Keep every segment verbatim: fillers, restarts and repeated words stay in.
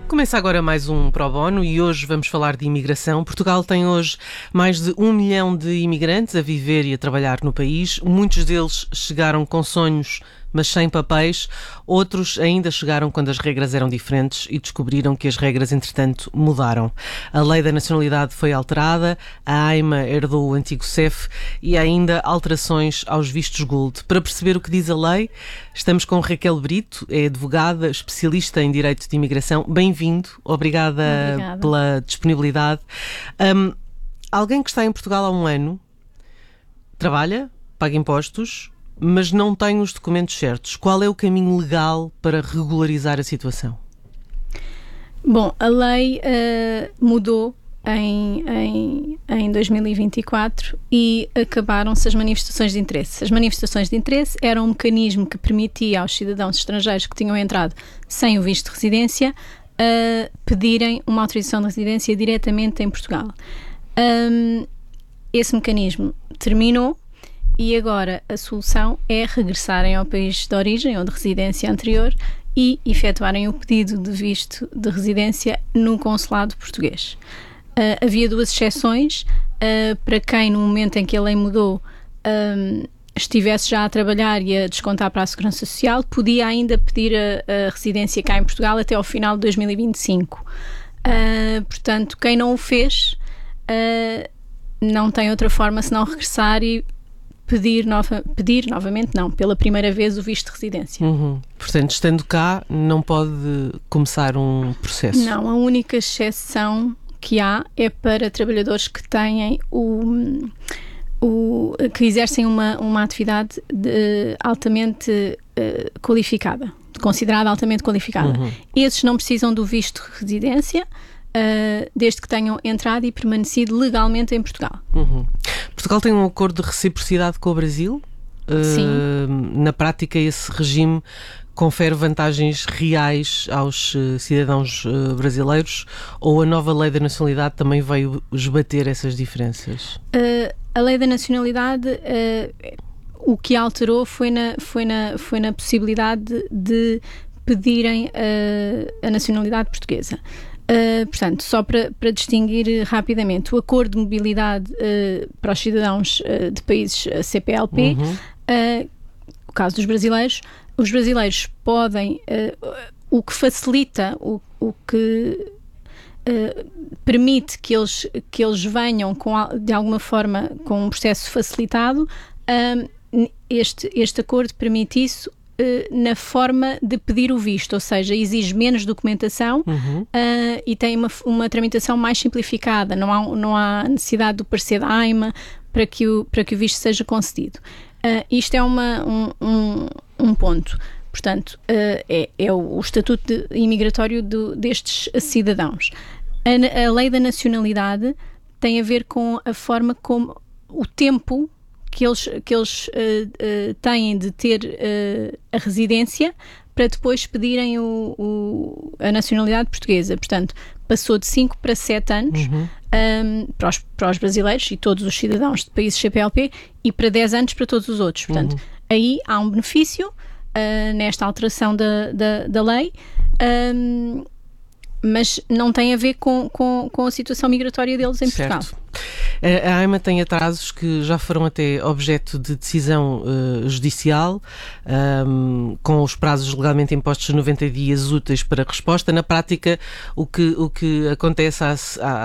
Começa agora mais um Pro Bono e hoje vamos falar de imigração. Portugal tem hoje mais de um milhão de imigrantes a viver e a trabalhar no país. Muitos deles chegaram com sonhos, mas sem papéis. Outros ainda chegaram quando as regras eram diferentes e descobriram que as regras, entretanto, mudaram. A lei da nacionalidade foi alterada, a AIMA herdou o antigo C E F e há ainda alterações aos vistos Gold. Para perceber o que diz a lei, estamos com Raquel Brito, é advogada, especialista em Direito de Imigração. Bem-vindo, obrigada, Obrigada. pela disponibilidade. Um, alguém que está em Portugal há um ano, trabalha, paga impostos, mas não tem os documentos certos. Qual é o caminho legal para regularizar a situação? Bom, a lei uh, mudou em, em, em dois mil e vinte e quatro e acabaram-se as manifestações de interesse. As manifestações de interesse eram um mecanismo que permitia aos cidadãos estrangeiros que tinham entrado sem o visto de residência uh, pedirem uma autorização de residência diretamente em Portugal. Um, esse mecanismo terminou. E agora a solução é regressarem ao país de origem ou de residência anterior e efetuarem o pedido de visto de residência no consulado português. Uh, havia duas exceções uh, para quem no momento em que a lei mudou um, estivesse já a trabalhar e a descontar para a Segurança Social, podia ainda pedir a, a residência cá em Portugal até ao final de dois mil e vinte e cinco. Uh, portanto, quem não o fez uh, não tem outra forma senão regressar e Pedir, nova, pedir novamente, não, pela primeira vez o visto de residência. Uhum. Portanto, estando cá, não pode começar um processo? Não, a única exceção que há é para trabalhadores que têm o, o que exercem uma, uma atividade de, altamente uh, qualificada, considerada altamente qualificada. Uhum. Esses não precisam do visto de residência, Uh, desde que tenham entrado e permanecido legalmente em Portugal. Uhum. Portugal tem um acordo de reciprocidade com o Brasil? Uh, Sim. Na prática, esse regime confere vantagens reais aos uh, cidadãos uh, brasileiros ou a nova lei da nacionalidade também veio esbater essas diferenças? Uh, a lei da nacionalidade, uh, o que alterou foi na, foi na, foi na possibilidade de, de pedirem uh, a nacionalidade portuguesa. Uh, portanto, só para, para distinguir rapidamente, o acordo de mobilidade uh, para os cidadãos uh, de países uh, C P L P, uhum. uh, o caso dos brasileiros, os brasileiros podem, uh, o que facilita, o, o que uh, permite que eles, que eles venham com, de alguma forma com um processo facilitado, uh, este, este acordo permite isso na forma de pedir o visto, ou seja, exige menos documentação uhum. uh, e tem uma, uma tramitação mais simplificada, não há, não há necessidade do parecer da AIMA para que o, para que o visto seja concedido. Uh, isto é uma, um, um, um ponto. Portanto, uh, é, é o, o estatuto de, imigratório do, destes cidadãos. A, a lei da nacionalidade tem a ver com a forma como o tempo que eles, que eles uh, uh, têm de ter uh, a residência para depois pedirem o, o, a nacionalidade portuguesa. Portanto, passou de cinco para sete anos uhum. um, para, os, para os brasileiros e todos os cidadãos de países C P L P e para dez anos para todos os outros. Portanto, uhum. aí há um benefício uh, nesta alteração da, da, da lei, um, mas não tem a ver com, com, com a situação migratória deles em certo. Portugal. A AIMA tem atrasos que já foram até objeto de decisão uh, judicial, um, com os prazos legalmente impostos de noventa dias úteis para resposta. Na prática, o que, o que acontece à,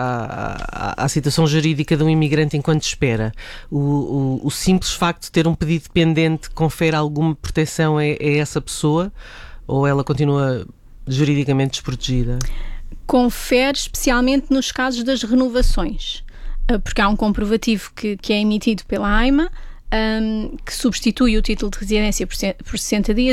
à, à, à situação jurídica de um imigrante enquanto espera? O, o, o simples facto de ter um pedido pendente confere alguma proteção a, a essa pessoa ou ela continua juridicamente desprotegida? Confere especialmente nos casos das renovações, porque há um comprovativo que, que é emitido pela AIMA um, que substitui o título de residência por, por sessenta dias